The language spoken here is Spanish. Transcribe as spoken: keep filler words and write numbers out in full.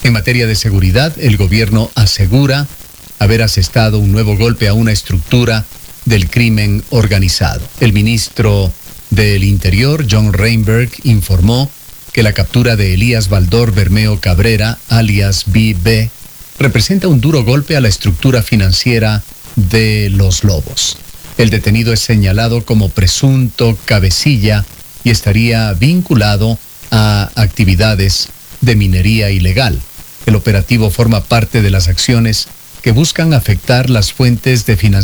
En materia de seguridad, el gobierno asegura haber asestado un nuevo golpe a una estructura del crimen organizado. El ministro del Interior, John Reinberg, informó que la captura de Elías Baldor Bermeo Cabrera, alias B B, representa un duro golpe a la estructura financiera de Los Lobos. El detenido es señalado como presunto cabecilla y estaría vinculado a actividades de minería ilegal. El operativo forma parte de las acciones que buscan afectar las fuentes de financiación